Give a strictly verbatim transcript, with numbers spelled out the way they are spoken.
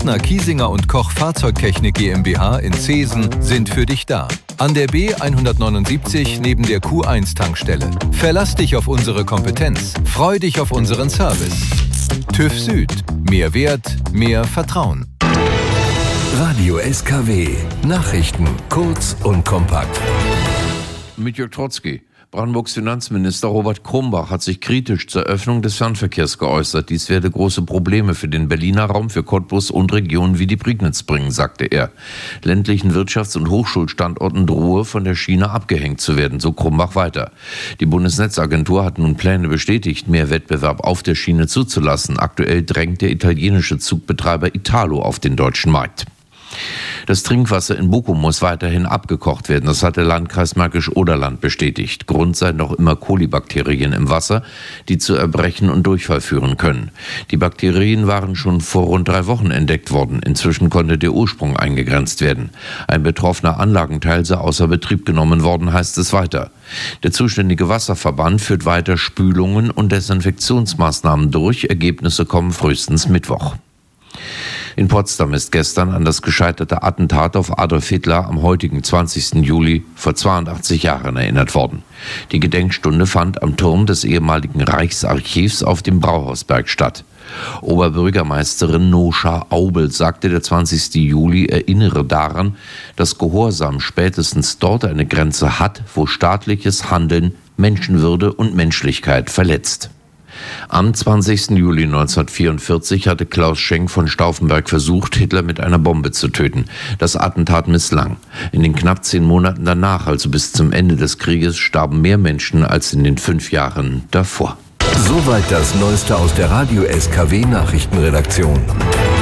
Partner Kiesinger und Koch Fahrzeugtechnik GmbH in Zeesen sind für dich da. An der B hundertneunundsiebzig neben der Q eins Tankstelle. Verlass dich auf unsere Kompetenz. Freu dich auf unseren Service. TÜV Süd. Mehr Wert, mehr Vertrauen. Radio S K W. Nachrichten kurz und kompakt. Mit Jörg Trotzki. Brandenburgs Finanzminister Robert Krumbach hat sich kritisch zur Öffnung des Fernverkehrs geäußert. Dies werde große Probleme für den Berliner Raum, für Cottbus und Regionen wie die Prignitz bringen, sagte er. Ländlichen Wirtschafts- und Hochschulstandorten drohe von der Schiene abgehängt zu werden, so Krumbach weiter. Die Bundesnetzagentur hat nun Pläne bestätigt, mehr Wettbewerb auf der Schiene zuzulassen. Aktuell drängt der italienische Zugbetreiber Italo auf den deutschen Markt. Das Trinkwasser in Bochum muss weiterhin abgekocht werden. Das hat der Landkreis Märkisch-Oderland bestätigt. Grund seien noch immer Kolibakterien im Wasser, die zu Erbrechen und Durchfall führen können. Die Bakterien waren schon vor rund drei Wochen entdeckt worden. Inzwischen konnte der Ursprung eingegrenzt werden. Ein betroffener Anlagenteil sei außer Betrieb genommen worden, heißt es weiter. Der zuständige Wasserverband führt weiter Spülungen und Desinfektionsmaßnahmen durch. Ergebnisse kommen frühestens Mittwoch. In Potsdam ist gestern an das gescheiterte Attentat auf Adolf Hitler am heutigen zwanzigsten Juli vor zweiundachtzig Jahren erinnert worden. Die Gedenkstunde fand am Turm des ehemaligen Reichsarchivs auf dem Brauhausberg statt. Oberbürgermeisterin Noscha Aubel sagte, der zwanzigste Juli erinnere daran, dass Gehorsam spätestens dort eine Grenze hat, wo staatliches Handeln Menschenwürde und Menschlichkeit verletzt. Am zwanzigsten Juli neunzehnhundertvierundvierzig hatte Klaus Schenk von Stauffenberg versucht, Hitler mit einer Bombe zu töten. Das Attentat misslang. In den knapp zehn Monaten danach, also bis zum Ende des Krieges, starben mehr Menschen als in den fünf Jahren davor. Soweit das Neueste aus der Radio S K W Nachrichtenredaktion.